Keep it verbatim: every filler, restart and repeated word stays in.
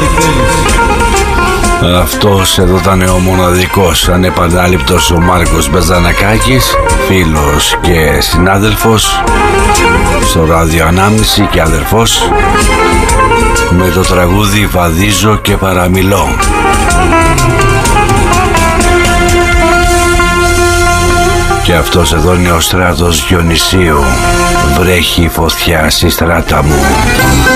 Αυτός εδώ ήταν ο μοναδικός, ανεπανάληπτος ο Μάρκος Μπεζανακάκης, φίλος και συνάδελφος στο ράδιο Ανάμνηση και αδερφός, με το τραγούδι «Βαδίζω και παραμιλώ». Και αυτός εδώ είναι ο Στράτος Διονυσίου, «Βρέχει φωτιά στη στράτα μου».